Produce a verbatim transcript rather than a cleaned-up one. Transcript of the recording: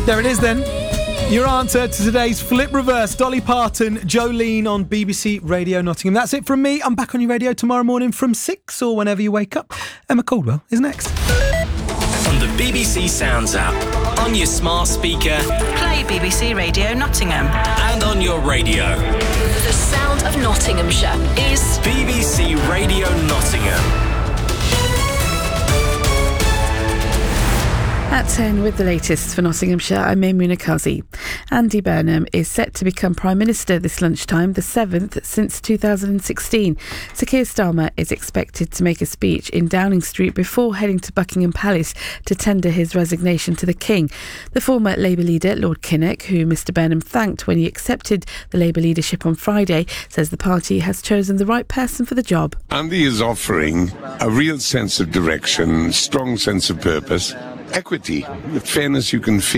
There it is then. Your answer to today's Flip Reverse. Dolly Parton, Jolene on B B C Radio Nottingham. That's it from me. I'm back on your radio tomorrow morning from six or whenever you wake up. Emma Caldwell is next. From the B B C Sounds app, on your smart speaker, play B B C Radio Nottingham. And on your radio. The sound of Nottinghamshire is B B C Radio Nottingham. At ten with the latest for Nottinghamshire, I'm Maimuna Kazi. Andy Burnham is set to become Prime Minister this lunchtime, the seventh since two thousand sixteen. Sir Keir Starmer is expected to make a speech in Downing Street before heading to Buckingham Palace to tender his resignation to the King. The former Labour leader, Lord Kinnock, who Mr Burnham thanked when he accepted the Labour leadership on Friday, says the party has chosen the right person for the job. Andy is offering a real sense of direction, strong sense of purpose, equity, the fairness you can feel.